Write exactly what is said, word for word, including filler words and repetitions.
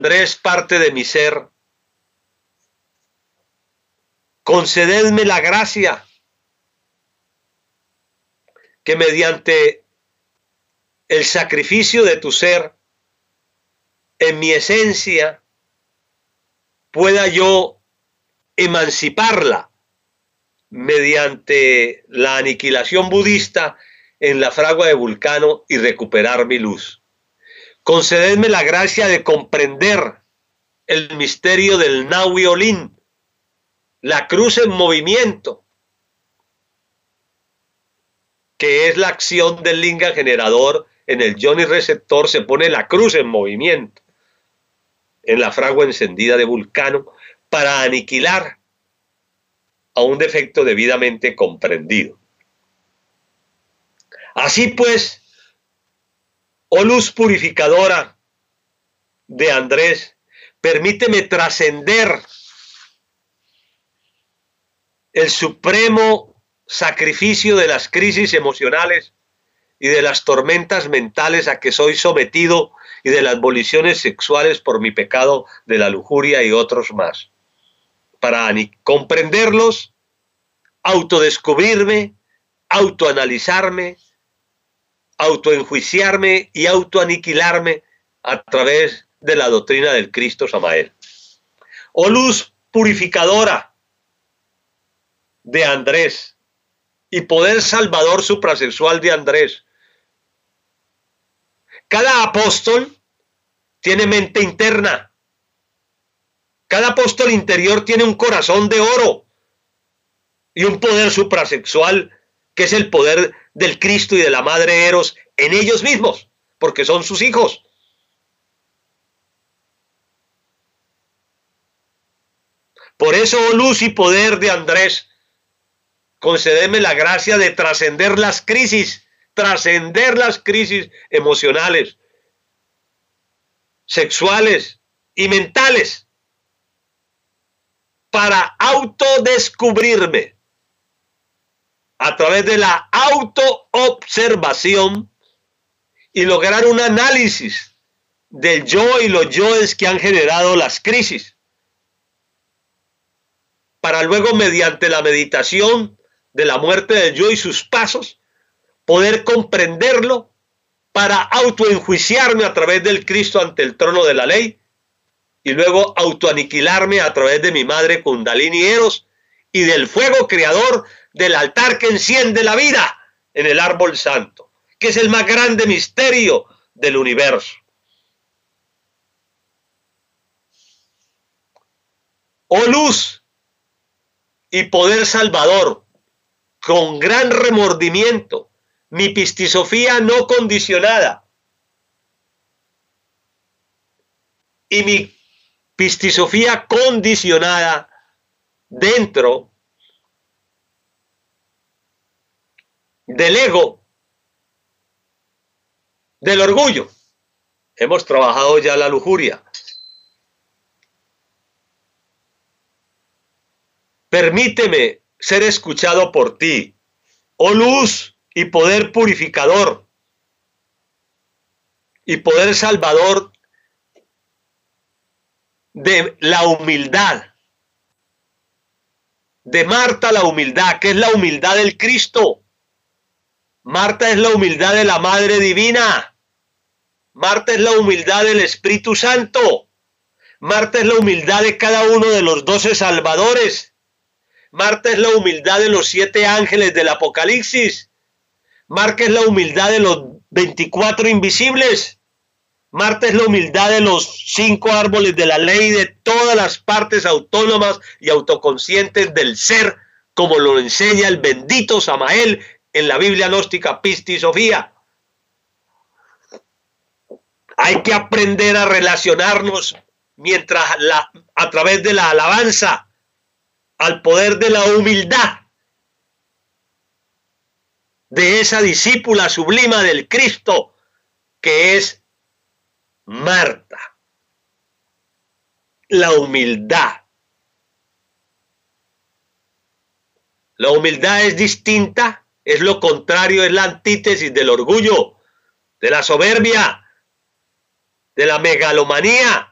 Andrés, parte de mi ser, concededme la gracia que mediante el sacrificio de tu ser, en mi esencia, pueda yo emanciparla mediante la aniquilación budista en la fragua de Vulcano y recuperar mi luz. Concededme la gracia de comprender el misterio del Nahui Olin, la cruz en movimiento, que es la acción del linga generador. En el yoni receptor se pone la cruz en movimiento en la fragua encendida de Vulcano para aniquilar a un defecto debidamente comprendido. Así pues, oh luz purificadora de Andrés, permíteme trascender el supremo sacrificio de las crisis emocionales y de las tormentas mentales a que soy sometido y de las voliciones sexuales por mi pecado de la lujuria y otros más. Para comprenderlos, autodescubrirme, autoanalizarme, autoenjuiciarme y autoaniquilarme a través de la doctrina del Cristo Samael. Oh luz purificadora de Andrés y poder salvador suprasexual de Andrés. Cada apóstol tiene mente interna. Cada apóstol interior tiene un corazón de oro y un poder suprasexual que es el poder del Cristo y de la Madre Eros en ellos mismos, porque son sus hijos. Por eso, oh luz y poder de Andrés, concedeme la gracia de trascender las crisis, trascender las crisis emocionales, sexuales y mentales, para autodescubrirme a través de la autoobservación y lograr un análisis del yo y los yoes que han generado las crisis, para luego, mediante la meditación de la muerte del yo y sus pasos, poder comprenderlo para autoenjuiciarme a través del Cristo ante el trono de la ley y luego autoaniquilarme a través de mi madre Kundalini Eros y del fuego creador del altar que enciende la vida en el árbol santo, que es el más grande misterio del universo. Oh luz y poder salvador, con gran remordimiento, mi pistisofía no condicionada y mi pistisofía condicionada dentro del ego, del orgullo. Hemos trabajado ya la lujuria. Permíteme ser escuchado por ti, oh luz y poder purificador y poder salvador de la humildad, de Marta la humildad, que es la humildad del Cristo. Marta es la humildad de la Madre Divina. Marta es la humildad del Espíritu Santo. Marta es la humildad de cada uno de los doce salvadores. Marta es la humildad de los siete ángeles del Apocalipsis. Marta es la humildad de los veinticuatro invisibles. Marta es la humildad de los cinco árboles de la ley, de todas las partes autónomas y autoconscientes del ser, como lo enseña el bendito Samael en la Biblia gnóstica Pistisofía. Hay que aprender a relacionarnos mientras la, a través de la alabanza al poder de la humildad de esa discípula sublima del Cristo que es Marta. La humildad. La humildad es distinta, es lo contrario, es la antítesis del orgullo, de la soberbia, de la megalomanía,